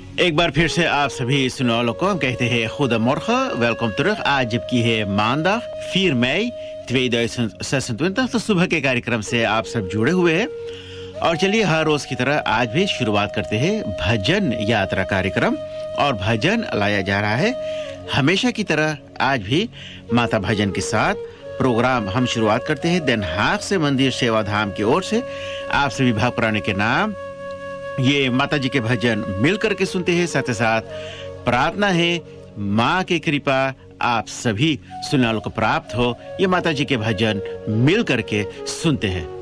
एक बार फिर से आप सभी सुनने वालों को हम कहते हैं Goedemorgen, welkom terug. आज जबकि है मानदाग 4 मई 2026 तो सुबह के कार्यक्रम से आप सब जुड़े हुए हैं और चलिए हर रोज की तरह आज भी शुरुआत करते हैं भजन यात्रा कार्यक्रम और भजन लाया जा रहा है हमेशा की तरह आज भी माता भजन के साथ प्रोग्राम हम शुरुआत करते हैं Den Haag से मंदिर सेवाधाम की ओर से आप सभी भाग पुराने के नाम ये माता जी के भजन मिल करके सुनते हैं साथ ही साथ प्रार्थना है माँ की कृपा आप सभी सुनने वालों को प्राप्त हो ये माता जी के भजन मिल करके सुनते हैं